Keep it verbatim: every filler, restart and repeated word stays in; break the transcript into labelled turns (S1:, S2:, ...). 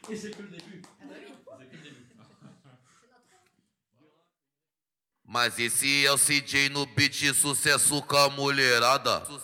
S1: Et c'est que le début. Ah bah oui. C'est que le début.
S2: Mas esse é o C J no beat, sucesso com a mulherada.